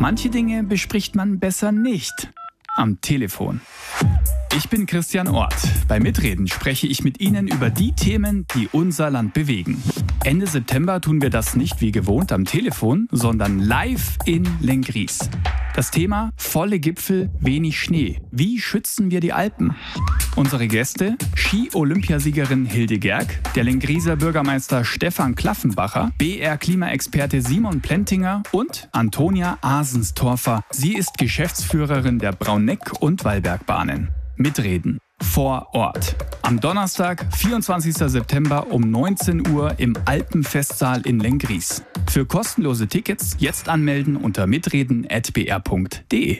Manche Dinge bespricht man besser nicht am Telefon. Ich bin Christian Orth. Bei Mitreden spreche ich mit Ihnen über die Themen, die unser Land bewegen. Ende September tun wir das nicht wie gewohnt am Telefon, sondern live in Lenggries. Das Thema: volle Gipfel, wenig Schnee. Wie schützen wir die Alpen? Unsere Gäste: Ski-Olympiasiegerin Hilde Gerg, der Lengrieser Bürgermeister Stefan Klaffenbacher, BR-Klimaexperte Simon Plentinger und Antonia Asenstorfer. Sie ist Geschäftsführerin der Brauneck- und Wallbergbahnen. Mitreden vor Ort. Am Donnerstag, 24. September um 19 Uhr im Alpenfestsaal in Lenggries. Für kostenlose Tickets jetzt anmelden unter mitreden@br.de.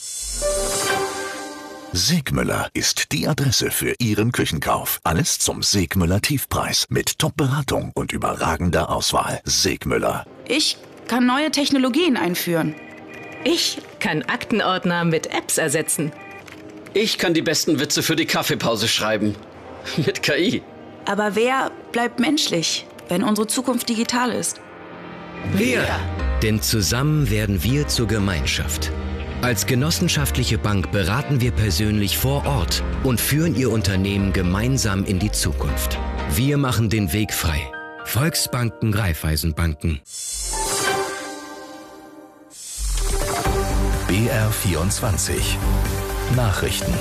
Segmüller ist die Adresse für Ihren Küchenkauf. Alles zum Segmüller Tiefpreis mit Top-Beratung und überragender Auswahl. Segmüller. Ich kann neue Technologien einführen. Ich kann Aktenordner mit Apps ersetzen. Ich kann die besten Witze für die Kaffeepause schreiben. Mit KI. Aber wer bleibt menschlich, wenn unsere Zukunft digital ist? Wir! Denn zusammen werden wir zur Gemeinschaft. Als genossenschaftliche Bank beraten wir persönlich vor Ort und führen Ihr Unternehmen gemeinsam in die Zukunft. Wir machen den Weg frei. Volksbanken, Raiffeisenbanken. BR24 Nachrichten.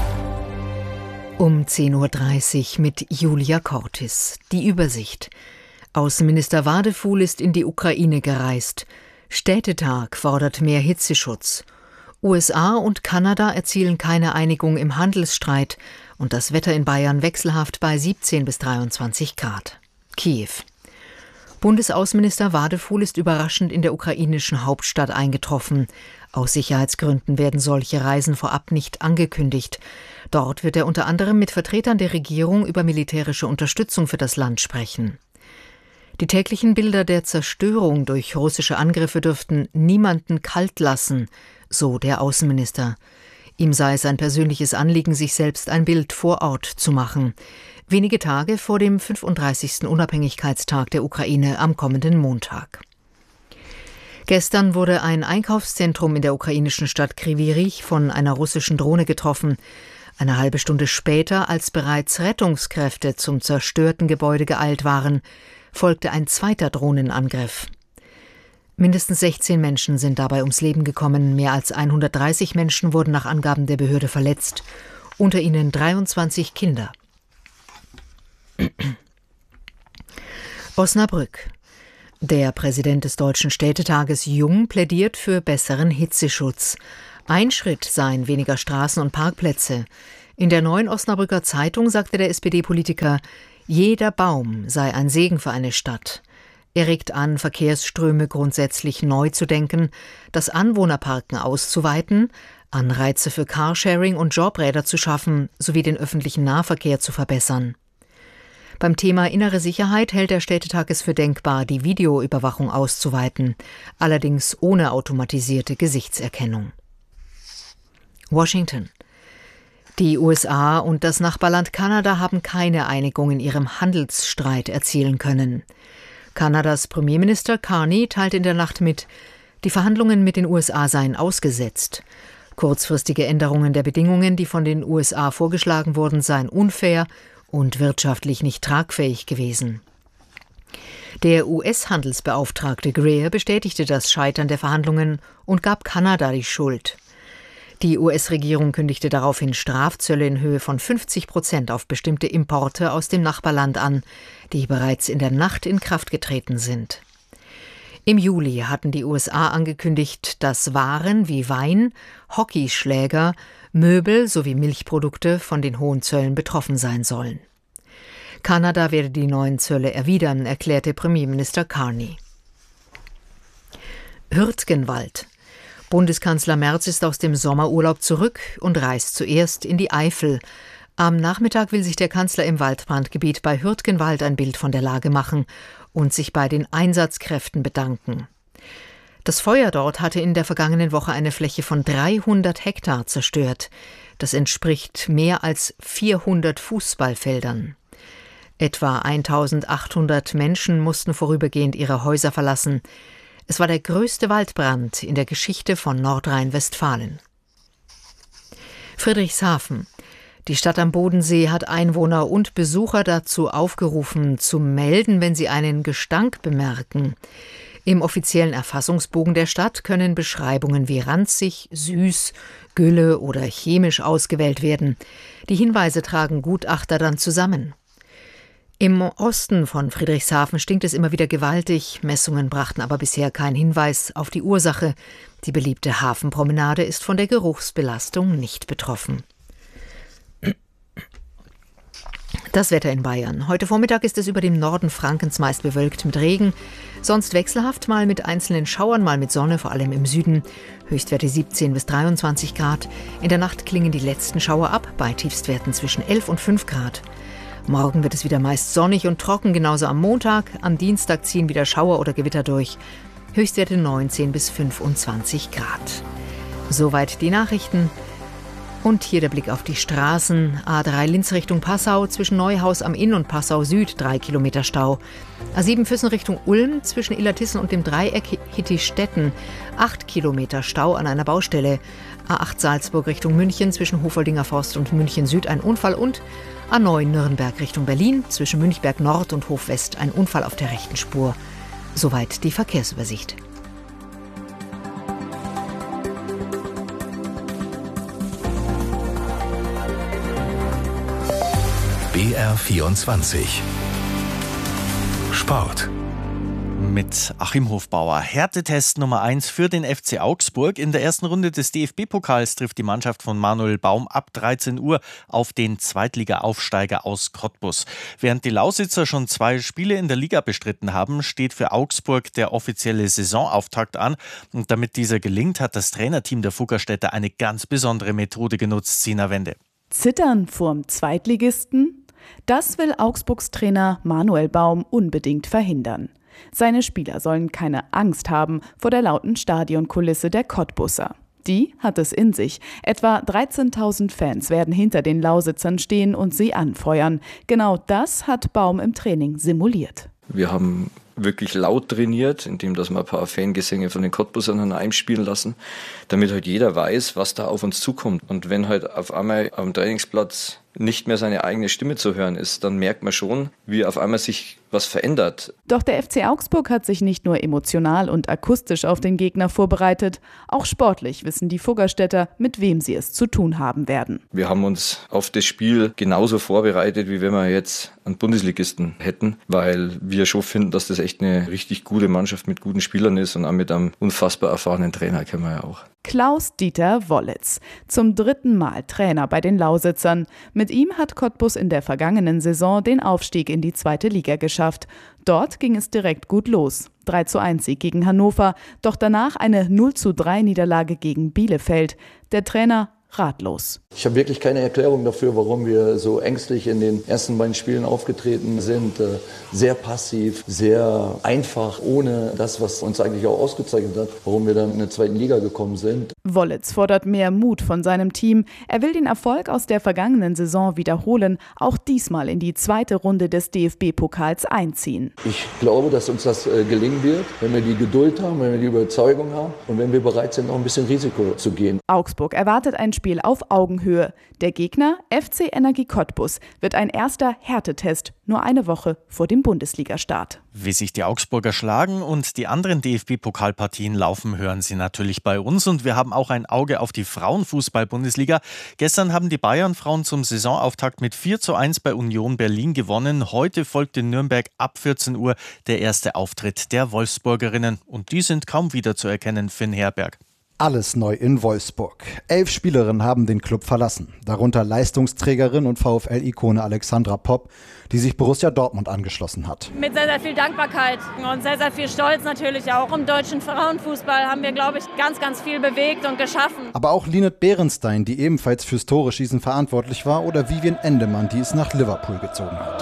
Um 10.30 Uhr mit Julia Cortis. Die Übersicht. Außenminister Wadefuhl ist in die Ukraine gereist. Städtetag fordert mehr Hitzeschutz. USA und Kanada erzielen keine Einigung im Handelsstreit und das Wetter in Bayern wechselhaft bei 17 bis 23 Grad. Kiew. Bundesaußenminister Wadefuhl ist überraschend in der ukrainischen Hauptstadt eingetroffen. Aus Sicherheitsgründen werden solche Reisen vorab nicht angekündigt. Dort wird er unter anderem mit Vertretern der Regierung über militärische Unterstützung für das Land sprechen. Die täglichen Bilder der Zerstörung durch russische Angriffe dürften niemanden kalt lassen, so der Außenminister. Ihm sei es ein persönliches Anliegen, sich selbst ein Bild vor Ort zu machen. Wenige Tage vor dem 35. Unabhängigkeitstag der Ukraine am kommenden Montag. Gestern wurde ein Einkaufszentrum in der ukrainischen Stadt Kryvyi Rih von einer russischen Drohne getroffen. Eine halbe Stunde später, als bereits Rettungskräfte zum zerstörten Gebäude geeilt waren, folgte ein zweiter Drohnenangriff. Mindestens 16 Menschen sind dabei ums Leben gekommen. Mehr als 130 Menschen wurden nach Angaben der Behörde verletzt. Unter ihnen 23 Kinder. Osnabrück. Der Präsident des Deutschen Städtetages Jung plädiert für besseren Hitzeschutz. Ein Schritt seien weniger Straßen und Parkplätze. In der Neuen Osnabrücker Zeitung sagte der SPD-Politiker, jeder Baum sei ein Segen für eine Stadt. Er regt an, Verkehrsströme grundsätzlich neu zu denken, das Anwohnerparken auszuweiten, Anreize für Carsharing und Jobräder zu schaffen sowie den öffentlichen Nahverkehr zu verbessern. Beim Thema innere Sicherheit hält der Städtetag es für denkbar, die Videoüberwachung auszuweiten, allerdings ohne automatisierte Gesichtserkennung. Washington. Die USA und das Nachbarland Kanada haben keine Einigung in ihrem Handelsstreit erzielen können. Kanadas Premierminister Carney teilt in der Nacht mit, die Verhandlungen mit den USA seien ausgesetzt. Kurzfristige Änderungen der Bedingungen, die von den USA vorgeschlagen wurden, seien unfair und wirtschaftlich nicht tragfähig gewesen. Der US-Handelsbeauftragte Greer bestätigte das Scheitern der Verhandlungen und gab Kanada die Schuld. Die US-Regierung kündigte daraufhin Strafzölle in Höhe von 50% auf bestimmte Importe aus dem Nachbarland an, die bereits in der Nacht in Kraft getreten sind. Im Juli hatten die USA angekündigt, dass Waren wie Wein, Hockeyschläger, Möbel sowie Milchprodukte von den hohen Zöllen betroffen sein sollen. Kanada werde die neuen Zölle erwidern, erklärte Premierminister Carney. Hürtgenwald. Bundeskanzler Merz ist aus dem Sommerurlaub zurück und reist zuerst in die Eifel. Am Nachmittag will sich der Kanzler im Waldbrandgebiet bei Hürtgenwald ein Bild von der Lage machen und sich bei den Einsatzkräften bedanken. Das Feuer dort hatte in der vergangenen Woche eine Fläche von 300 Hektar zerstört. Das entspricht mehr als 400 Fußballfeldern. Etwa 1800 Menschen mussten vorübergehend ihre Häuser verlassen. Es war der größte Waldbrand in der Geschichte von Nordrhein-Westfalen. Friedrichshafen. Die Stadt am Bodensee hat Einwohner und Besucher dazu aufgerufen, zu melden, wenn sie einen Gestank bemerken. Im offiziellen Erfassungsbogen der Stadt können Beschreibungen wie ranzig, süß, Gülle oder chemisch ausgewählt werden. Die Hinweise tragen Gutachter dann zusammen. Im Osten von Friedrichshafen stinkt es immer wieder gewaltig. Messungen brachten aber bisher keinen Hinweis auf die Ursache. Die beliebte Hafenpromenade ist von der Geruchsbelastung nicht betroffen. Das Wetter in Bayern. Heute Vormittag ist es über dem Norden Frankens meist bewölkt mit Regen. Sonst wechselhaft, mal mit einzelnen Schauern, mal mit Sonne, vor allem im Süden. Höchstwerte 17 bis 23 Grad. In der Nacht klingen die letzten Schauer ab, bei Tiefstwerten zwischen 11 und 5 Grad. Morgen wird es wieder meist sonnig und trocken, genauso am Montag. Am Dienstag ziehen wieder Schauer oder Gewitter durch. Höchstwerte 19 bis 25 Grad. Soweit die Nachrichten. Und hier der Blick auf die Straßen. A3 Linz Richtung Passau, zwischen Neuhaus am Inn und Passau Süd 3 Kilometer Stau. A7 Füssen Richtung Ulm, zwischen Illertissen und dem Dreieck Hittistetten 8 Kilometer Stau an einer Baustelle. A8 Salzburg Richtung München, zwischen Hofoldinger Forst und München Süd ein Unfall und A9 Nürnberg Richtung Berlin, zwischen Münchberg Nord und Hof West ein Unfall auf der rechten Spur. Soweit die Verkehrsübersicht. BR24 Sport. Mit Achim Hofbauer. Härtetest Nummer 1 für den FC Augsburg. In der ersten Runde des DFB-Pokals trifft die Mannschaft von Manuel Baum ab 13 Uhr auf den Zweitliga-Aufsteiger aus Cottbus. Während die Lausitzer schon 2 Spiele in der Liga bestritten haben, steht für Augsburg der offizielle Saisonauftakt an. Und damit dieser gelingt, hat das Trainerteam der Fuggerstädter eine ganz besondere Methode genutzt. Sina Wende. Zittern vorm Zweitligisten? Das will Augsburgs Trainer Manuel Baum unbedingt verhindern. Seine Spieler sollen keine Angst haben vor der lauten Stadionkulisse der Cottbusser. Die hat es in sich. Etwa 13.000 Fans werden hinter den Lausitzern stehen und sie anfeuern. Genau das hat Baum im Training simuliert. Wir haben wirklich laut trainiert, indem dass wir ein paar Fangesänge von den Cottbussern einspielen lassen, damit halt jeder weiß, was da auf uns zukommt. Und wenn halt auf einmal am Trainingsplatz nicht mehr seine eigene Stimme zu hören ist, dann merkt man schon, wie auf einmal sich was verändert. Doch der FC Augsburg hat sich nicht nur emotional und akustisch auf den Gegner vorbereitet, auch sportlich wissen die Fuggerstädter, mit wem sie es zu tun haben werden. Wir haben uns auf das Spiel genauso vorbereitet, wie wenn wir jetzt einen Bundesligisten hätten, weil wir schon finden, dass das echt eine richtig gute Mannschaft mit guten Spielern ist und auch mit einem unfassbar erfahrenen Trainer kennen wir ja auch. Klaus-Dieter Wollitz, zum 3. Mal Trainer bei den Lausitzern. Mit ihm hat Cottbus in der vergangenen Saison den Aufstieg in die 2. Liga geschafft. Dort ging es direkt gut los. 3:1 Sieg gegen Hannover, doch danach eine 0:3 Niederlage gegen Bielefeld. Der Trainer ratlos. Ich habe wirklich keine Erklärung dafür, warum wir so ängstlich in den ersten beiden Spielen aufgetreten sind. Sehr passiv, sehr einfach, ohne das, was uns eigentlich auch ausgezeichnet hat, warum wir dann in der 2. Liga gekommen sind. Wollitz fordert mehr Mut von seinem Team. Er will den Erfolg aus der vergangenen Saison wiederholen, auch diesmal in die 2. Runde des DFB-Pokals einziehen. Ich glaube, dass uns das gelingen wird, wenn wir die Geduld haben, wenn wir die Überzeugung haben und wenn wir bereit sind, noch ein bisschen Risiko zu gehen. Augsburg erwartet ein Spiel auf Augenhöhe. Der Gegner, FC Energie Cottbus, wird ein erster Härtetest, nur eine Woche vor dem Bundesligastart. Wie sich die Augsburger schlagen und die anderen DFB-Pokalpartien laufen, hören Sie natürlich bei uns. Und wir haben auch ein Auge auf die Frauenfußball-Bundesliga. Gestern haben die Bayern-Frauen zum Saisonauftakt mit 4:1 bei Union Berlin gewonnen. Heute folgt in Nürnberg ab 14 Uhr der erste Auftritt der Wolfsburgerinnen. Und die sind kaum wiederzuerkennen, Finn Herberg. Alles neu in Wolfsburg. 11 Spielerinnen haben den Club verlassen. Darunter Leistungsträgerin und VfL-Ikone Alexandra Popp, die sich Borussia Dortmund angeschlossen hat. Mit sehr, sehr viel Dankbarkeit und sehr, sehr viel Stolz natürlich auch. Im deutschen Frauenfußball haben wir, glaube ich, ganz, ganz viel bewegt und geschaffen. Aber auch Linet Behrenstein, die ebenfalls fürs Tore-Schießen verantwortlich war, oder Vivian Endemann, die es nach Liverpool gezogen hat.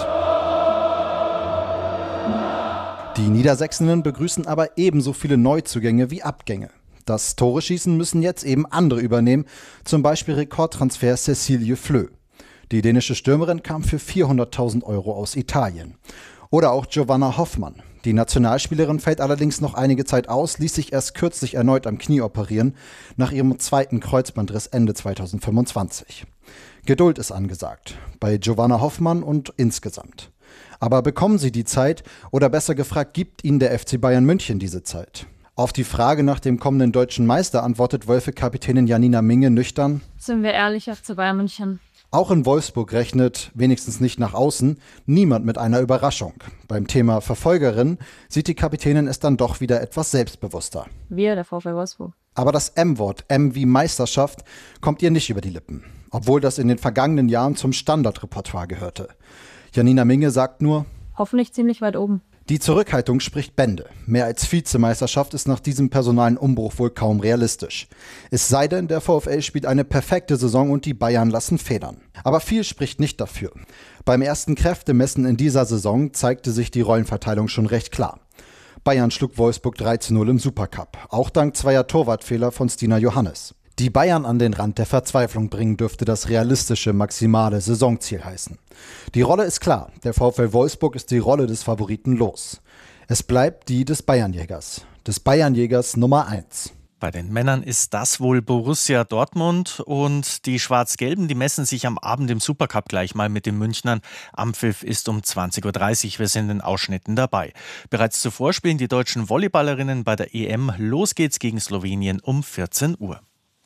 Die Niedersächsinnen begrüßen aber ebenso viele Neuzugänge wie Abgänge. Das Tore-Schießen müssen jetzt eben andere übernehmen, zum Beispiel Rekordtransfer Cecilie Flö. Die dänische Stürmerin kam für 400.000 € aus Italien. Oder auch Giovanna Hoffmann. Die Nationalspielerin fällt allerdings noch einige Zeit aus, ließ sich erst kürzlich erneut am Knie operieren, nach ihrem zweiten Kreuzbandriss Ende 2025. Geduld ist angesagt, bei Giovanna Hoffmann und insgesamt. Aber bekommen sie die Zeit oder besser gefragt, gibt ihnen der FC Bayern München diese Zeit? Auf die Frage nach dem kommenden deutschen Meister antwortet Wölfe-Kapitänin Janina Minge nüchtern: Sind wir ehrlich, FC Bayern München. Auch in Wolfsburg rechnet, wenigstens nicht nach außen, niemand mit einer Überraschung. Beim Thema Verfolgerin sieht die Kapitänin es dann doch wieder etwas selbstbewusster. Wir, der VfL Wolfsburg. Aber das M-Wort, M wie Meisterschaft, kommt ihr nicht über die Lippen. Obwohl das in den vergangenen Jahren zum Standardrepertoire gehörte. Janina Minge sagt nur: Hoffentlich ziemlich weit oben. Die Zurückhaltung spricht Bände. Mehr als Vizemeisterschaft ist nach diesem personalen Umbruch wohl kaum realistisch. Es sei denn, der VfL spielt eine perfekte Saison und die Bayern lassen federn. Aber viel spricht nicht dafür. Beim ersten Kräftemessen in dieser Saison zeigte sich die Rollenverteilung schon recht klar. Bayern schlug Wolfsburg 3:0 im Supercup, auch dank zweier Torwartfehler von Stina Johannes. Die Bayern an den Rand der Verzweiflung bringen, dürfte das realistische, maximale Saisonziel heißen. Die Rolle ist klar, der VfL Wolfsburg ist die Rolle des Favoriten los. Es bleibt die des Bayernjägers Nummer 1. Bei den Männern ist das wohl Borussia Dortmund, und die Schwarz-Gelben, die messen sich am Abend im Supercup gleich mal mit den Münchnern. Anpfiff ist um 20:30 Uhr, wir sind in Ausschnitten dabei. Bereits zuvor spielen die deutschen Volleyballerinnen bei der EM. Los geht's gegen Slowenien um 14 Uhr.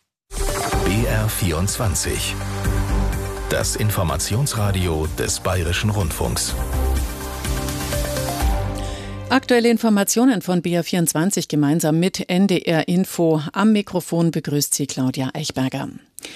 BR24. Das Informationsradio des Bayerischen Rundfunks. Aktuelle Informationen von BR24 gemeinsam mit NDR Info. Am Mikrofon begrüßt sie Claudia Eichberger.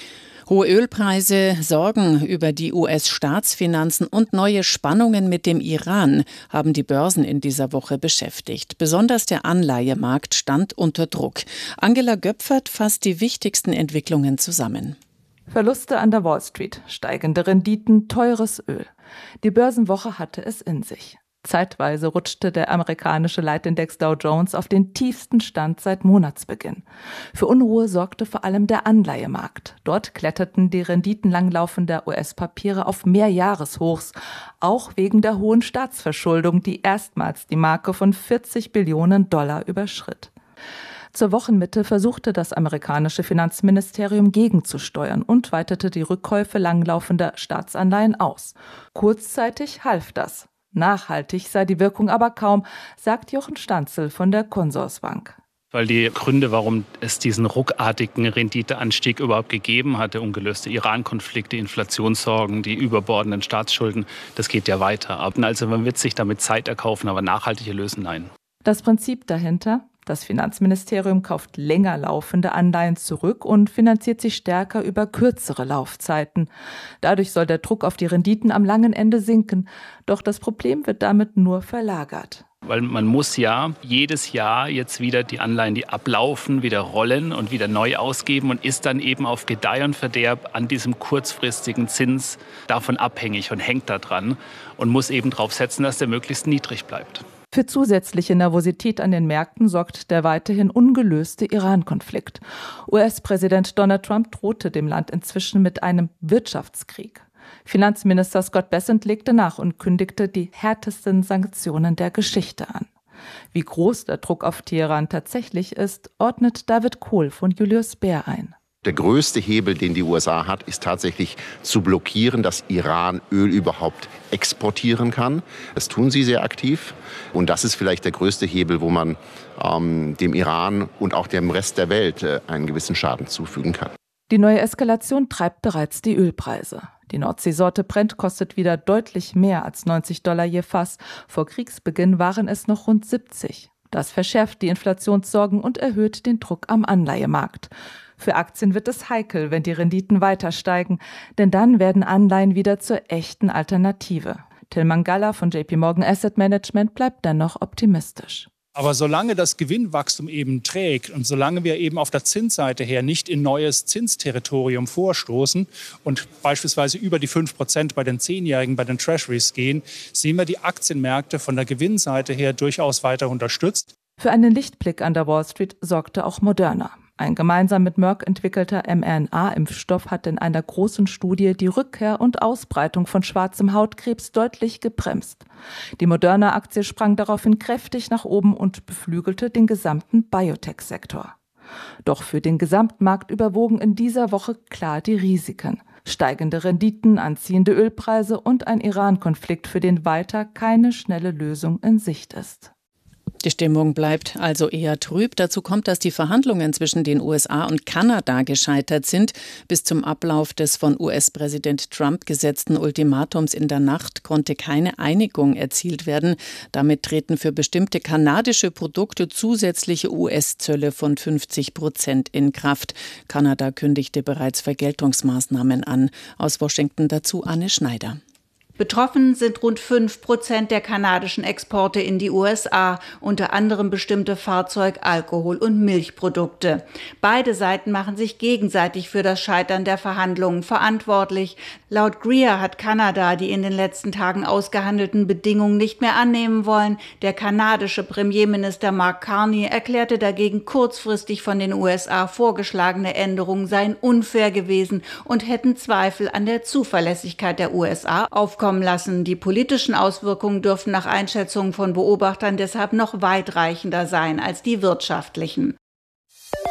Hohe Ölpreise, Sorgen über die US-Staatsfinanzen und neue Spannungen mit dem Iran haben die Börsen in dieser Woche beschäftigt. Besonders der Anleihemarkt stand unter Druck. Angela Göpfert fasst die wichtigsten Entwicklungen zusammen. Verluste an der Wall Street, steigende Renditen, teures Öl. Die Börsenwoche hatte es in sich. Zeitweise rutschte der amerikanische Leitindex Dow Jones auf den tiefsten Stand seit Monatsbeginn. Für Unruhe sorgte vor allem der Anleihemarkt. Dort kletterten die Renditen langlaufender US-Papiere auf Mehrjahreshochs, auch wegen der hohen Staatsverschuldung, die erstmals die Marke von $40 Billionen überschritt. Zur Wochenmitte versuchte das amerikanische Finanzministerium gegenzusteuern und weitete die Rückkäufe langlaufender Staatsanleihen aus. Kurzzeitig half das. Nachhaltig sei die Wirkung aber kaum, sagt Jochen Stanzel von der Consorsbank. Weil die Gründe, warum es diesen ruckartigen Renditeanstieg überhaupt gegeben hat, der ungelöste Iran-Konflikt, die Inflationssorgen, die überbordenden Staatsschulden, das geht ja weiter. Also man wird sich damit Zeit erkaufen, aber nachhaltige lösen, nein. Das Prinzip dahinter: Das Finanzministerium kauft länger laufende Anleihen zurück und finanziert sie stärker über kürzere Laufzeiten. Dadurch soll der Druck auf die Renditen am langen Ende sinken. Doch das Problem wird damit nur verlagert. Weil man muss ja jedes Jahr jetzt wieder die Anleihen, die ablaufen, wieder rollen und wieder neu ausgeben und ist dann eben auf Gedeih und Verderb an diesem kurzfristigen Zins davon abhängig und hängt da dran und muss eben darauf setzen, dass der möglichst niedrig bleibt. Für zusätzliche Nervosität an den Märkten sorgt der weiterhin ungelöste Iran-Konflikt. US-Präsident Donald Trump drohte dem Land inzwischen mit einem Wirtschaftskrieg. Finanzminister Scott Bessent legte nach und kündigte die härtesten Sanktionen der Geschichte an. Wie groß der Druck auf Teheran tatsächlich ist, ordnet David Kohl von Julius Baer ein. Der größte Hebel, den die USA hat, ist tatsächlich zu blockieren, dass Iran Öl überhaupt exportieren kann. Das tun sie sehr aktiv. Und das ist vielleicht der größte Hebel, wo man dem Iran und auch dem Rest der Welt einen gewissen Schaden zufügen kann. Die neue Eskalation treibt bereits die Ölpreise. Die Nordseesorte Brent kostet wieder deutlich mehr als $90 je Fass. Vor Kriegsbeginn waren es noch rund 70. Das verschärft die Inflationssorgen und erhöht den Druck am Anleihemarkt. Für Aktien wird es heikel, wenn die Renditen weiter steigen, denn dann werden Anleihen wieder zur echten Alternative. Tilman Galler von JP Morgan Asset Management bleibt dennoch optimistisch. Aber solange das Gewinnwachstum eben trägt und solange wir eben auf der Zinsseite her nicht in neues Zinsterritorium vorstoßen und beispielsweise über die 5% bei den 10-Jährigen, bei den Treasuries gehen, sehen wir die Aktienmärkte von der Gewinnseite her durchaus weiter unterstützt. Für einen Lichtblick an der Wall Street sorgte auch Moderna. Ein gemeinsam mit Merck entwickelter mRNA-Impfstoff hat in einer großen Studie die Rückkehr und Ausbreitung von schwarzem Hautkrebs deutlich gebremst. Die Moderna-Aktie sprang daraufhin kräftig nach oben und beflügelte den gesamten Biotech-Sektor. Doch für den Gesamtmarkt überwogen in dieser Woche klar die Risiken. Steigende Renditen, anziehende Ölpreise und ein Iran-Konflikt, für den weiter keine schnelle Lösung in Sicht ist. Die Stimmung bleibt also eher trüb. Dazu kommt, dass die Verhandlungen zwischen den USA und Kanada gescheitert sind. Bis zum Ablauf des von US-Präsident Trump gesetzten Ultimatums in der Nacht konnte keine Einigung erzielt werden. Damit treten für bestimmte kanadische Produkte zusätzliche US-Zölle von 50% in Kraft. Kanada kündigte bereits Vergeltungsmaßnahmen an. Aus Washington dazu Anne Schneider. Betroffen sind rund 5% der kanadischen Exporte in die USA, unter anderem bestimmte Fahrzeug-, Alkohol- und Milchprodukte. Beide Seiten machen sich gegenseitig für das Scheitern der Verhandlungen verantwortlich. Laut Greer hat Kanada die in den letzten Tagen ausgehandelten Bedingungen nicht mehr annehmen wollen. Der kanadische Premierminister Mark Carney erklärte dagegen, kurzfristig von den USA vorgeschlagene Änderungen seien unfair gewesen und hätten Zweifel an der Zuverlässigkeit der USA aufkommen lassen. Die politischen Auswirkungen dürften nach Einschätzung von Beobachtern deshalb noch weitreichender sein als die wirtschaftlichen.